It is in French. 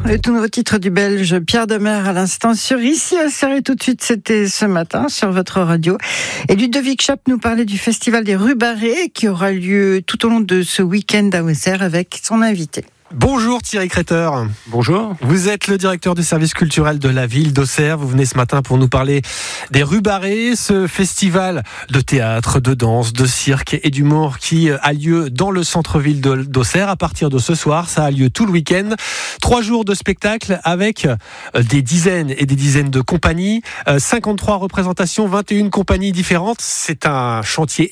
Le tout nouveau titre du Belge Pierre Demers à l'instant sur Ici Auxerre, et tout de suite c'était ce matin sur votre radio. Et Ludovic Chap nous parlait du festival des Rubarrés qui aura lieu tout au long de ce week-end à Auxerre avec son invité. Bonjour Thierry Créter. Bonjour. Vous êtes le directeur du service culturel de la ville d'Auxerre. Vous venez ce matin pour nous parler des Rubarrés, ce festival de théâtre, de danse, de cirque et d'humour qui a lieu dans le centre-ville d'Auxerre. À partir de ce soir, ça a lieu tout le week-end. 3 jours de spectacle avec des dizaines et des dizaines de compagnies, 53 représentations, 21 compagnies différentes. C'est un chantier